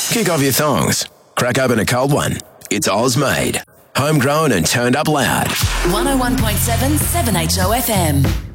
Kick off your thongs. Crack open a cold one. It's Oz made. Homegrown and turned up loud. 101.7 7HO FM.